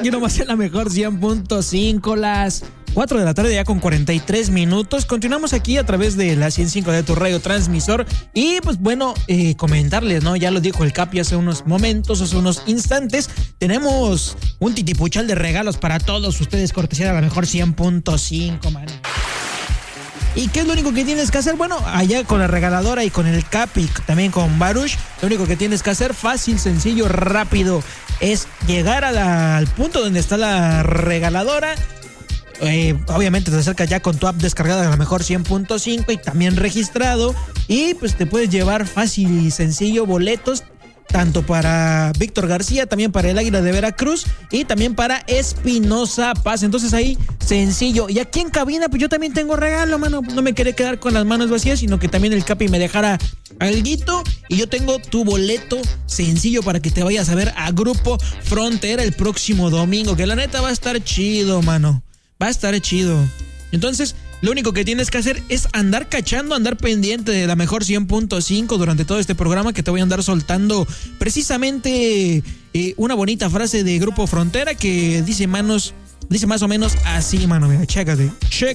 Aquí nomás en la mejor 100.5, las 4 de la tarde ya con 43 minutos. Continuamos aquí a través de la 105 de tu radio transmisor. Y pues bueno, comentarles, ¿no? Ya lo dijo el Capi hace unos momentos, hace unos instantes. Tenemos un titipuchal de regalos para todos ustedes, cortesía de la mejor 100.5, mano. ¿Y qué es lo único que tienes que hacer? Bueno, allá con la regaladora y con el Capi, también con Baruch, lo único que tienes que hacer, fácil, sencillo, rápido, es llegar al punto donde está la regaladora. Obviamente te acercas ya con tu app descargada de la mejor 100.5 y también registrado. Y pues te puedes llevar fácil y sencillo boletos, tanto para Víctor García, también para el Águila de Veracruz y también para Espinosa Paz. Entonces ahí, sencillo. Y aquí en cabina, pues yo también tengo regalo, mano. No me quería quedar con las manos vacías, sino que también el Capi me dejara alguito. Y yo tengo tu boleto sencillo para que te vayas a ver a Grupo Frontera el próximo domingo, que la neta va a estar chido, mano. Va a estar chido. Entonces, lo único que tienes que hacer es andar cachando, andar pendiente de la mejor 100.5 durante todo este programa, que te voy a andar soltando precisamente una bonita frase de Grupo Frontera que dice más o menos así, mano. Mira, chécate.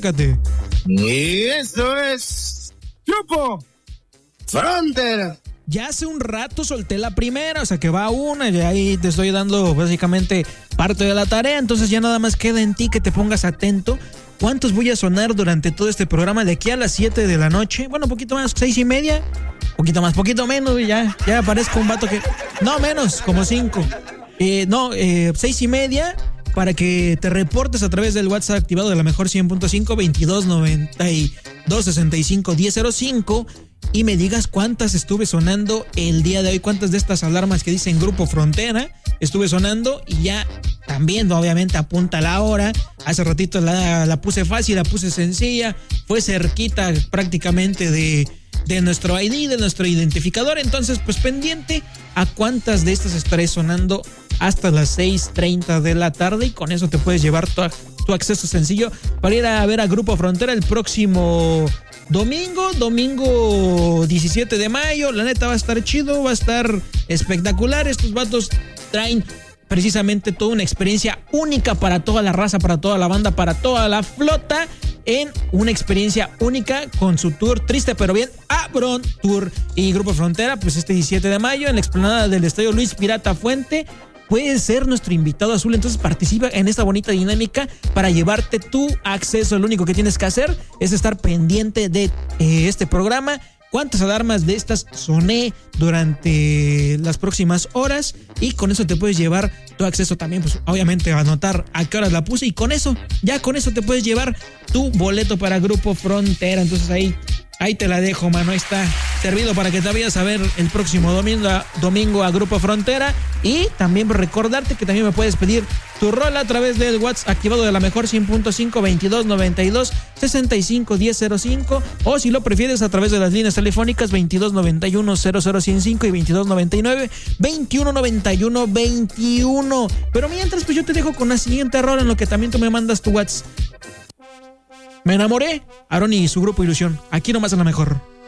Y eso es Grupo Frontera. Ya hace un rato solté la primera, o sea que va una, y ahí te estoy dando básicamente parte de la tarea. Entonces ya nada más queda en ti que te pongas atento. ¿Cuántos voy a sonar durante todo este programa de aquí a las 7 de la noche? Bueno, un poquito más, 6:30. Poquito más, poquito menos, ya parezco un vato que... No, menos, como 5. 6:30, para que te reportes a través del WhatsApp activado de la mejor 100.5, 2292-65-1005, y me digas cuántas estuve sonando el día de hoy, cuántas de estas alarmas que dicen Grupo Frontera estuve sonando, y ya también obviamente apunta la hora. Hace ratito la puse fácil, la puse sencilla, fue cerquita prácticamente de nuestro ID, de nuestro identificador. Entonces pues pendiente a cuántas de estas estaré sonando hasta las 6:30 de la tarde, y con eso te puedes llevar tu acceso sencillo para ir a ver a Grupo Frontera el próximo domingo 17 de mayo. La neta va a estar chido, va a estar espectacular. Estos vatos traen precisamente toda una experiencia única para toda la raza, para toda la banda, para toda la flota, en una experiencia única con su tour Triste pero Bien Abrón Tour. Y Grupo Frontera, pues este 17 de mayo en la explanada del Estadio Luis Pirata Fuente, puedes ser nuestro invitado azul. Entonces participa en esta bonita dinámica para llevarte tu acceso. Lo único que tienes que hacer es estar pendiente de este programa. ¿Cuántas alarmas de estas soné durante las próximas horas? Y con eso te puedes llevar tu acceso también, pues obviamente anotar a qué horas la puse, y con eso te puedes llevar tu boleto para Grupo Frontera. Entonces ahí te la dejo, mano. Ahí está, servido para que te vayas a ver el próximo domingo a Grupo Frontera. Y también recordarte que también me puedes pedir tu rola a través del WhatsApp activado de la mejor 100.5, 2292-65-1005, o si lo prefieres a través de las líneas telefónicas 2291-0015 y 2299-2191-21. Pero mientras, pues yo te dejo con la siguiente rola, en lo que también tú me mandas tu WhatsApp. Me enamoré, Aarón y su Grupo Ilusión, aquí nomás en la mejor.